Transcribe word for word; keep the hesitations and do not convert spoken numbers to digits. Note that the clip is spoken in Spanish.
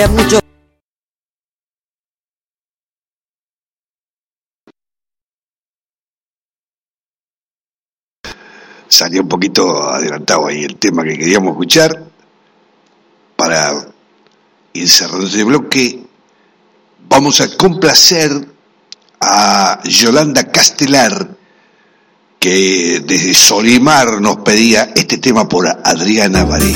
mucho. Salió un poquito adelantado ahí el tema que queríamos escuchar. Para ir cerrando este bloque, vamos a complacer a Yolanda Castelar, que desde Solimar nos pedía este tema por Adriana Varela.